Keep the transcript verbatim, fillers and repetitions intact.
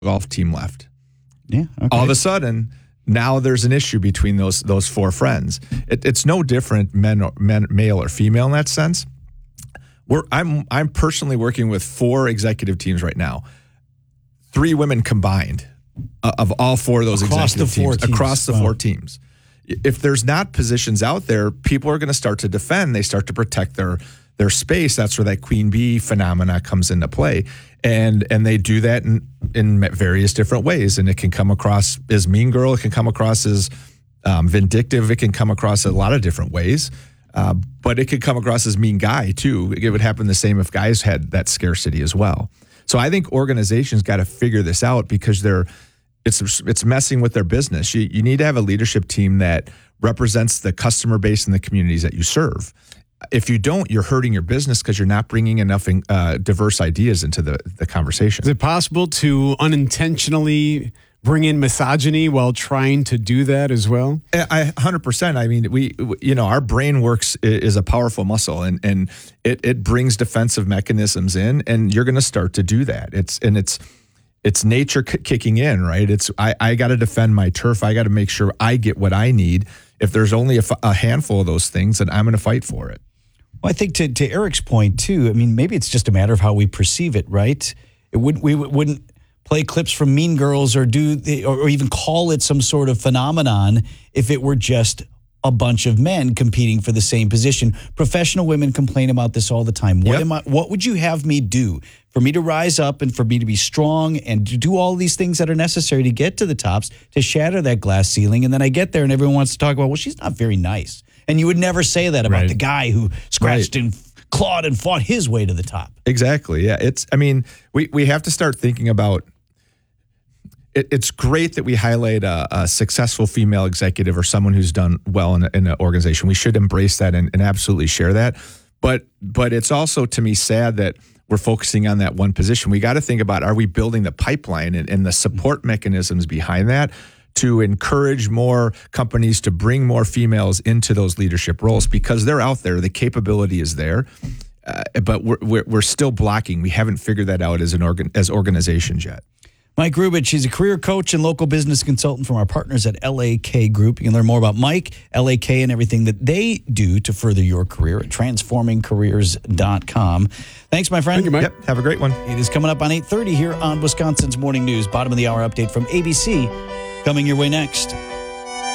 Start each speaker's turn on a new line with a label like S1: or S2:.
S1: golf team left.
S2: Yeah. Okay.
S1: All of a sudden, now there's an issue between those those four friends. It, it's no different, men, or, men, male or female in that sense. We're I'm I'm personally working with four executive teams right now, three women combined, uh, of all four of those
S2: across
S1: executive
S2: the four
S1: teams,
S2: teams
S1: across the
S2: wow.
S1: four teams. If there's not positions out there, people are going to start to defend. They start to protect their their space. That's where that queen bee phenomena comes into play. And and they do that in, in various different ways. And it can come across as mean girl. It can come across as um, vindictive. It can come across a lot of different ways. Uh, but it could come across as mean guy, too. It would happen the same if guys had that scarcity as well. So I think organizations got to figure this out because they're it's it's messing with their business. You, you need to have a leadership team that represents the customer base and the communities that you serve. If you don't, you're hurting your business because you're not bringing enough uh, diverse ideas into the, the conversation.
S3: Is it possible to unintentionally bring in misogyny while trying to do that as well?
S1: I one hundred percent. I mean, we, you know, our brain works is a powerful muscle, and and it it brings defensive mechanisms in, and you're going to start to do that. It's and it's it's nature k- kicking in, right? It's I I got to defend my turf. I got to make sure I get what I need. If there's only a, f- a handful of those things, then I'm going to fight for it.
S2: Well, I think to, to Eric's point, too, I mean, maybe it's just a matter of how we perceive it, right? It wouldn't, we wouldn't play clips from Mean Girls or do the, or, or even call it some sort of phenomenon if it were just a bunch of men competing for the same position. Professional women complain about this all the time. What
S1: Yep.
S2: am I? What would you have me do for me to rise up and for me to be strong and to do all these things that are necessary to get to the tops, to shatter that glass ceiling? And then I get there and everyone wants to talk about, well, she's not very nice. And you would never say that about
S3: Right.
S2: the guy who scratched
S1: Right.
S2: and clawed and fought his way to the top.
S1: Exactly. Yeah. It's, I mean, we, we have to start thinking about it. It's great that we highlight a, a successful female executive or someone who's done well in, a, in an organization. We should embrace that and, and absolutely share that. But, but it's also, to me, sad that we're focusing on that one position. We got to think about, are we building the pipeline and, and the support mechanisms behind that to encourage more companies to bring more females into those leadership roles, because they're out there, the capability is there, uh, but we're, we're we're still blocking. We haven't figured that out as an organ as organizations yet.
S2: Mike Rubich, he's a career coach and local business consultant from our partners at L A K Group. You can learn more about Mike, L A K, and everything that they do to further your career at transforming careers dot com. Thanks, my friend.
S3: Thank you, Mike.
S1: Yep, have a great one.
S2: It is coming up on eight thirty here on Wisconsin's Morning News. Bottom of the hour update from A B C coming your way next.